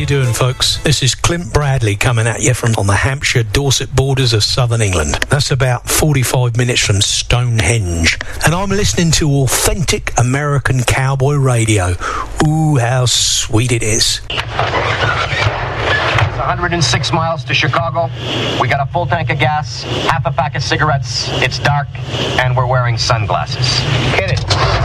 doing, folks? This is Clint Bradley coming at you from on the Hampshire-Dorset borders of southern England. That's about 45 minutes from Stonehenge. And I'm listening to authentic American cowboy radio. Ooh, how sweet it is. 106 miles to Chicago. We got a full tank of gas, half a pack of cigarettes. It's dark, and we're wearing sunglasses. Hit it.